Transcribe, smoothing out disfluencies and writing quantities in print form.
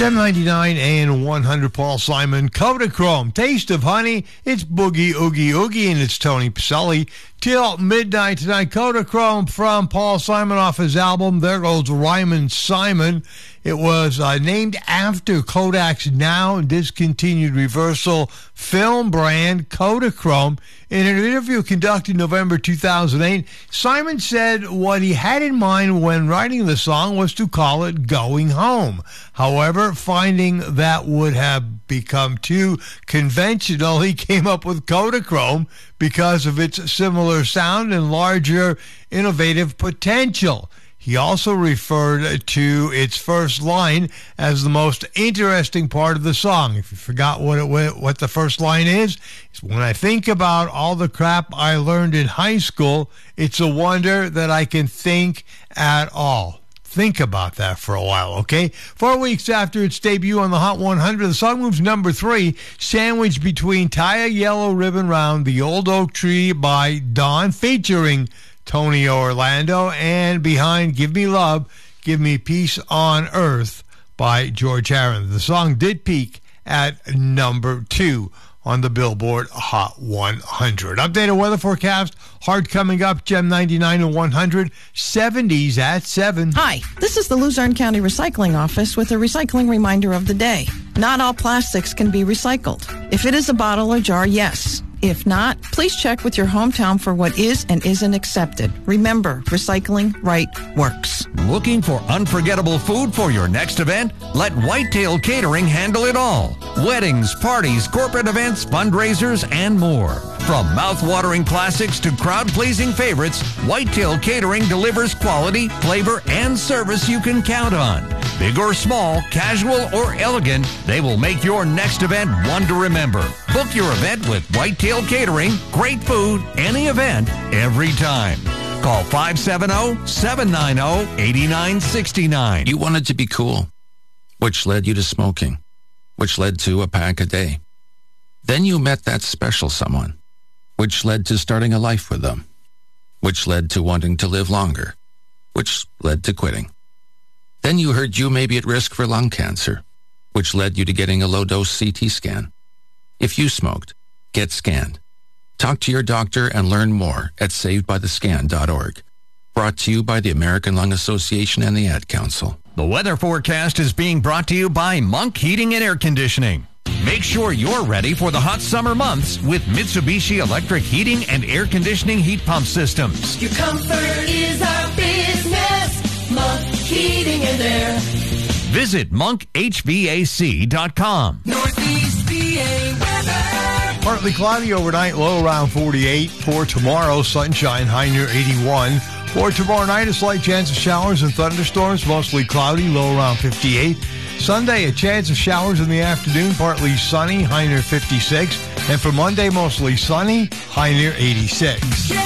Gem 99 and 100, Paul Simon, Kodachrome, Taste of Honey, it's Boogie Oogie Oogie, and it's Tony Pacelli. Till midnight tonight, Kodachrome from Paul Simon off his album, There Goes Ryman Simon. It was named after Kodak's now discontinued Reversal film brand, Kodachrome. In an interview conducted in November 2008, Simon said what he had in mind when writing the song was to call it Going Home. However, finding that would have become too conventional, he came up with Kodachrome because of its similar sound and larger innovative potential. He also referred to its first line as the most interesting part of the song. If you forgot what the first line is, it's when I think about all the crap I learned in high school, it's a wonder that I can think at all. Think about that for a while, okay? 4 weeks after its debut on the Hot 100, the song moves number 3, sandwiched between Tie a Yellow Ribbon Round the Old Oak Tree by Dawn, featuring Tony Orlando, and behind Give Me Love, Give Me Peace on Earth by George Harrison. The song did peak at number 2 on the Billboard Hot 100. Updated weather forecast, hard coming up, Gem 99 and 100, 70s at 7. Hi, this is the Luzerne County Recycling Office with a recycling reminder of the day. Not all plastics can be recycled. If it is a bottle or jar, yes. If not, please check with your hometown for what is and isn't accepted. Remember, recycling right works. Looking for unforgettable food for your next event? Let Whitetail Catering handle it all. Weddings, parties, corporate events, fundraisers, and more. From mouth-watering classics to crowd-pleasing favorites, Whitetail Catering delivers quality, flavor, and service you can count on. Big or small, casual or elegant, they will make your next event one to remember. Book your event with Whitetail Catering. Great food, any event, every time. Call 570-790-8969. You wanted to be cool, which led you to smoking, which led to a pack a day. Then you met that special someone, which led to starting a life with them, which led to wanting to live longer, which led to quitting. Then you heard you may be at risk for lung cancer, which led you to getting a low-dose CT scan. If you smoked, get scanned. Talk to your doctor and learn more at savedbythescan.org. Brought to you by the American Lung Association and the Ad Council. The weather forecast is being brought to you by Monk Heating and Air Conditioning. Make sure you're ready for the hot summer months with Mitsubishi Electric Heating and Air Conditioning heat pump systems. Your comfort is our business. Monk Heating and Air. Visit monkhvac.com. Northeast PA weather. Partly cloudy overnight, low around 48. For tomorrow, sunshine, high near 81. For tomorrow night, a slight chance of showers and thunderstorms, mostly cloudy, low around 58. Sunday, a chance of showers in the afternoon, partly sunny, high near 56. And for Monday, mostly sunny, high near 86.